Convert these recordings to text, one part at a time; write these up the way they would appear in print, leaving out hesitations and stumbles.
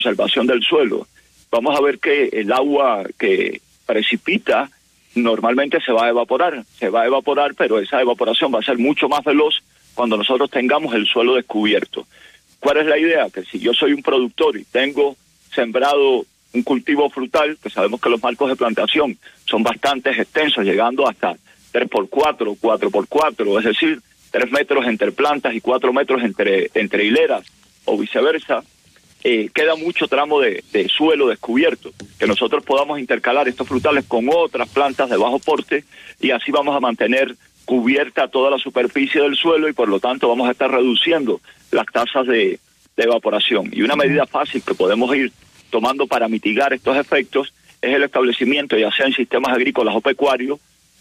conservación del suelo. Vamos a ver que el agua que precipita normalmente se va a evaporar, pero esa evaporación va a ser mucho más veloz cuando nosotros tengamos el suelo descubierto. ¿Cuál es la idea? Que si yo soy un productor y tengo sembrado un cultivo frutal, que sabemos que los marcos de plantación son bastante extensos, llegando hasta 3x4, 4x4, es decir, 3 metros entre plantas y 4 metros entre hileras, o viceversa, queda mucho tramo de suelo descubierto, que nosotros podamos intercalar estos frutales con otras plantas de bajo porte, y así vamos a mantener cubierta toda la superficie del suelo, y por lo tanto vamos a estar reduciendo las tasas de evaporación. Y una medida fácil que podemos ir tomando para mitigar estos efectos es el establecimiento, ya sea en sistemas agrícolas o pecuarios,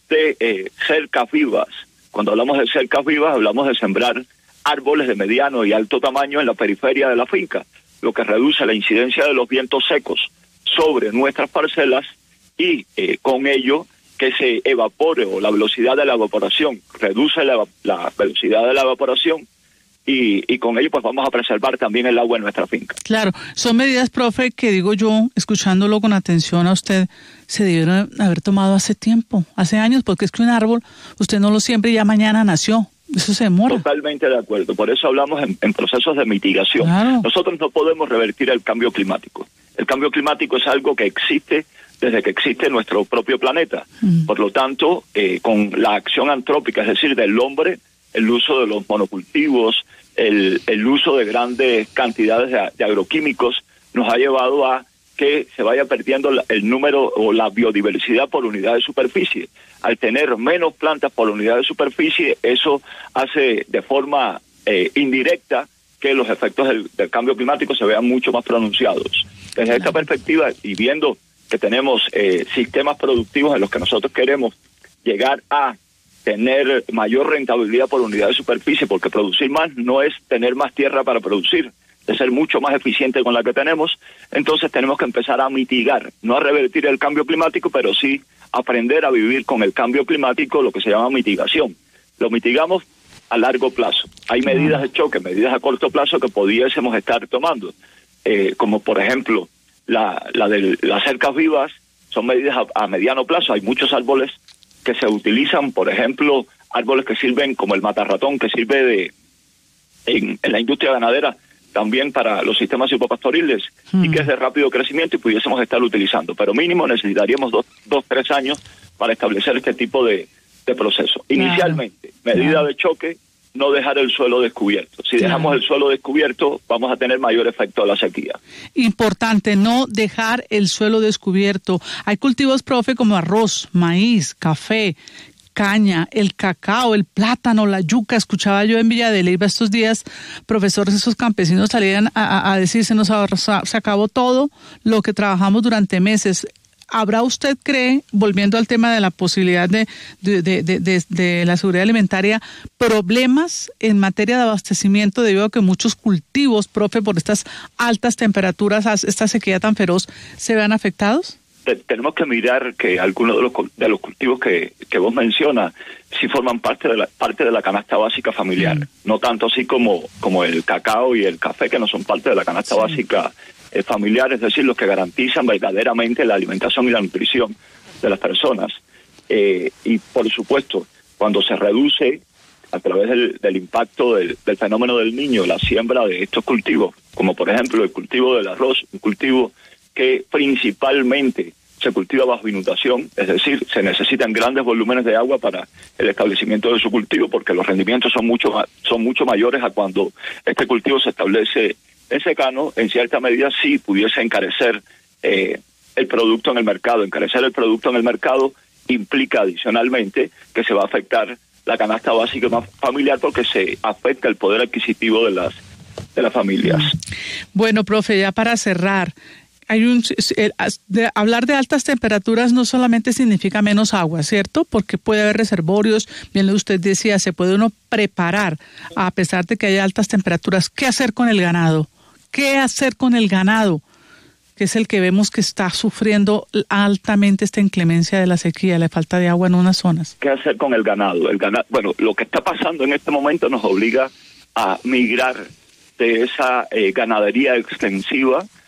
de cercas vivas. Cuando hablamos de cercas vivas, hablamos de sembrar árboles de mediano y alto tamaño en la periferia de la finca, lo que reduce la incidencia de los vientos secos sobre nuestras parcelas, y con ello que se evapore, o la velocidad de la evaporación, reduce la velocidad de la evaporación, y con ello pues vamos a preservar también el agua en nuestra finca. Claro, son medidas, profe, que digo yo, escuchándolo con atención a usted, se debieron haber tomado hace tiempo, hace años, porque es que un árbol, usted no lo siembra y ya mañana nació. Eso se demora. Totalmente de acuerdo. Por eso hablamos en procesos de mitigación. Claro. Nosotros no podemos revertir el cambio climático. El cambio climático es algo que existe desde que existe nuestro propio planeta. Por lo tanto, con la acción antrópica, es decir, del hombre, el uso de los monocultivos, el uso de grandes cantidades de agroquímicos, nos ha llevado a que se vaya perdiendo el número o la biodiversidad por unidad de superficie. Al tener menos plantas por unidad de superficie, eso hace de forma indirecta que los efectos del cambio climático se vean mucho más pronunciados. Desde esta perspectiva, y viendo que tenemos sistemas productivos en los que nosotros queremos llegar a tener mayor rentabilidad por unidad de superficie, porque producir más no es tener más tierra para producir, de ser mucho más eficiente con la que tenemos, entonces tenemos que empezar a mitigar, no a revertir el cambio climático, pero sí aprender a vivir con el cambio climático, lo que se llama mitigación. Lo mitigamos a largo plazo. Hay medidas de choque, medidas a corto plazo que pudiésemos estar tomando, como por ejemplo la de las cercas vivas, son medidas a mediano plazo. Hay muchos árboles que se utilizan, por ejemplo, árboles que sirven como el matarratón, que sirve en la industria ganadera, también para los sistemas silvopastoriles, y que es de rápido crecimiento, y pudiésemos estar utilizando. Pero mínimo necesitaríamos 2-3 años para establecer este tipo de proceso. Inicialmente, medida de choque, no dejar el suelo descubierto. Si dejamos el suelo descubierto, vamos a tener mayor efecto de la sequía. Importante, no dejar el suelo descubierto. Hay cultivos, profe, como arroz, maíz, café, caña, el cacao, el plátano, la yuca. Escuchaba yo en Villa de Leyva estos días, profesores, esos campesinos salían a decir, se acabó todo lo que trabajamos durante meses. ¿Habrá, usted cree, volviendo al tema de la posibilidad de la seguridad alimentaria, problemas en materia de abastecimiento debido a que muchos cultivos, profe, por estas altas temperaturas, esta sequía tan feroz, se vean afectados? Tenemos que mirar que algunos de los cultivos que vos mencionas sí forman parte de la canasta básica familiar, no tanto así como el cacao y el café, que no son parte de la canasta básica familiar, es decir, los que garantizan verdaderamente la alimentación y la nutrición de las personas. Y por supuesto, cuando se reduce a través del impacto del fenómeno del Niño, la siembra de estos cultivos, como por ejemplo el cultivo del arroz, un cultivo que principalmente se cultiva bajo inundación, es decir, se necesitan grandes volúmenes de agua para el establecimiento de su cultivo, porque los rendimientos son mucho mayores a cuando este cultivo se establece en secano. En cierta medida sí pudiese encarecer el producto en el mercado. Encarecer el producto en el mercado implica adicionalmente que se va a afectar la canasta básica familiar, porque se afecta el poder adquisitivo de las familias. Bueno, profe, ya para cerrar, hablar de altas temperaturas no solamente significa menos agua, ¿cierto? Porque puede haber reservorios, bien usted decía, se puede uno preparar a pesar de que haya altas temperaturas. ¿Qué hacer con el ganado? ¿Qué hacer con el ganado? Que es el que vemos que está sufriendo altamente esta inclemencia de la sequía, la falta de agua en unas zonas. ¿Qué hacer con el ganado? Bueno, lo que está pasando en este momento nos obliga a migrar de esa ganadería extensiva